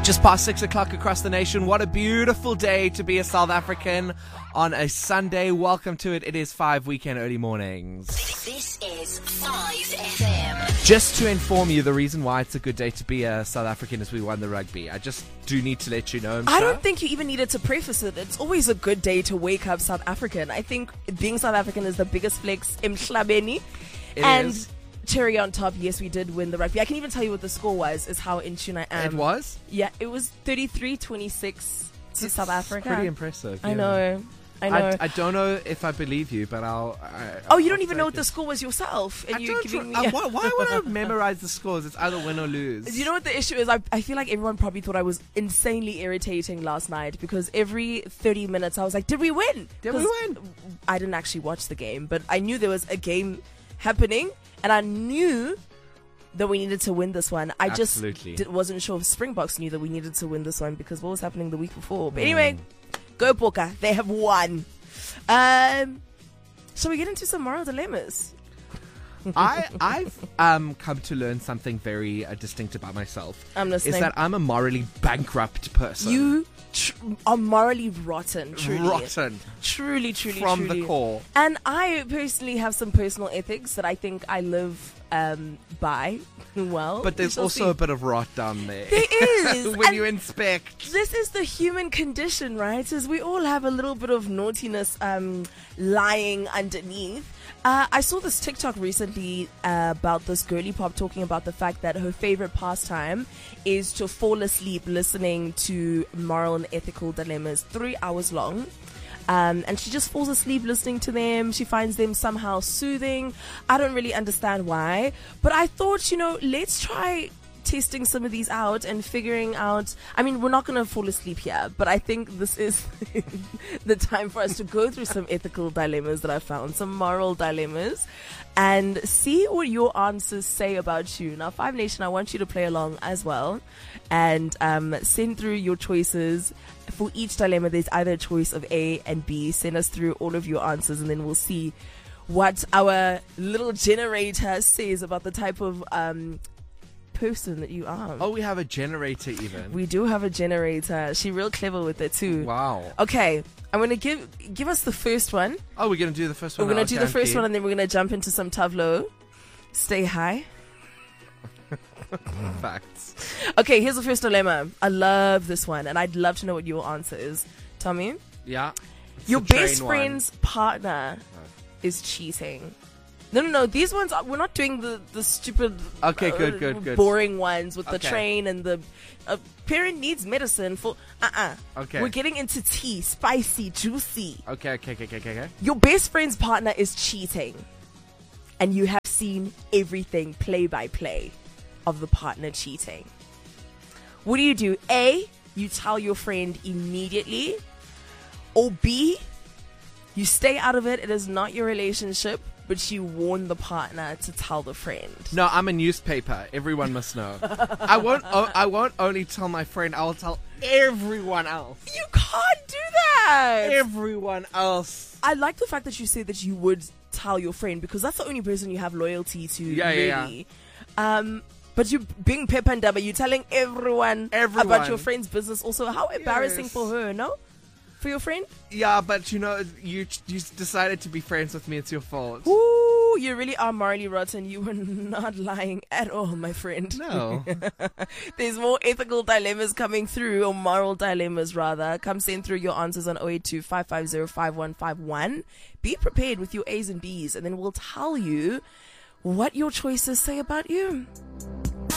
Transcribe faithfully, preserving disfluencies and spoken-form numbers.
Just past six o'clock across the nation. What a beautiful day to be a South African on a Sunday. Welcome to it. It is five weekend early mornings. This is five F M. Just to inform you, the reason why it's a good day to be a South African is we won the rugby. I just do need to let you know. I don't think you even needed to preface it. It's always a good day to wake up South African. I think being South African is the biggest flex emhlabeni. It and is. Cherry on top, yes, we did win the rugby. I can even tell you what the score was, is how in tune I am. It was? Yeah, it was thirty-three twenty-six to It's South Africa. Pretty impressive. I yeah. know. I know. I, I don't know if I believe you, but I'll... I, oh, I'll you don't even know take what the it. score was yourself. And I you're don't giving tr- me... uh, why, why would I memorize the scores? It's either win or lose. You know what the issue is? I, I feel like everyone probably thought I was insanely irritating last night because every thirty minutes I was like, did we win? Did we 'Cause win? I didn't actually watch the game, but I knew there was a game happening and I knew that we needed to win this one. I Absolutely. just did, wasn't sure if Springboks knew that we needed to win this one because what was happening the week before. But anyway, go Boca. They have won. Um, shall we get into some moral dilemmas? I, I've um, come to learn something very uh, distinct about myself. I'm listening. Is that I'm a morally bankrupt person. You tr- are morally rotten, truly. Rotten. Truly, truly, From truly. the core. And I personally have some personal ethics that I think I live um, by. Well, But we there's shall also see. a bit of rot down there. There is. when And you inspect. this is the human condition, right? Is we all have a little bit of naughtiness um, lying underneath. Uh, I saw this TikTok recently uh, about this girly pop talking about the fact that her favorite pastime is to fall asleep listening to moral and ethical dilemmas, three hours long. Um, and she just falls asleep listening to them. She finds them somehow soothing. I don't really understand why. But I thought, you know, let's try testing some of these out and figuring out. I mean, we're not going to fall asleep here, but I think this is the time for us to go through some ethical dilemmas that I found, some moral dilemmas, and see what your answers say about you. Now, Five Nation, I want you to play along as well and um, send through your choices. For each dilemma, there's either a choice of A and B. Send us through all of your answers, and then we'll see what our little generator says about the type of um, person that you are. Oh, we have a generator even. We do have a generator. She real clever with it too. Wow. Okay, I'm gonna give give us the first one. Oh, we're going to do the first one. We're gonna now. do Okay, the first I'm one, and then we're gonna jump into some Tavlo. Stay high. keen. Facts. Okay, here's the first dilemma. I love this one, and I'd love to know what your answer is. Tommy, Yeah. It's your the train best one. friend's partner is cheating. No, no, no. These ones, are, we're not doing the, the stupid, Okay, good, uh, good, good. boring ones with the Okay. train and the uh, parent needs medicine for. Uh-uh. Okay. We're getting into tea, spicy, juicy. Okay, okay, okay, okay, okay, okay. Your best friend's partner is cheating, and you have seen everything play by play of the partner cheating. What do you do? A, you tell your friend immediately, or B, you stay out of it. It is not your relationship, but you warn the partner to tell the friend. No, I'm a newspaper. Everyone must know. I won't. O- I won't only tell my friend. I will tell everyone else. You can't do that. Everyone else. I like the fact that you said that you would tell your friend because that's the only person you have loyalty to. Yeah, yeah, really. yeah. Um, but you being Peppa Ndaba, you're telling everyone, Everyone. about your friend's business. Also, how embarrassing Yes. for her, no? For your friend? Yeah, but you know, you you decided to be friends with me. It's your fault. Ooh, you really are morally rotten. You were not lying at all, my friend. No. There's more ethical dilemmas coming through, or moral dilemmas rather. Come send through your answers on zero eight two, five five zero, five one five one. Be prepared with your A's and B's, and then we'll tell you what your choices say about you.